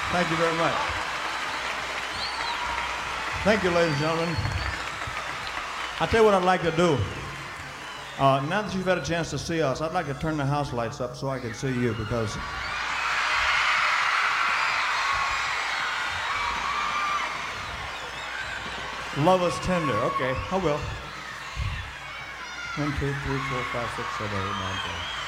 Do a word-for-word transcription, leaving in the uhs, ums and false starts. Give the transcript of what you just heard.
Thank you very much. Thank you, ladies and gentlemen. I'll tell you what I'd like to do. Uh, now that you've had a chance to see us, I'd like to turn the house lights up so I can see you, because love is tender. Okay, I will. One, two, three, four, five, six, seven, eight, nine, ten.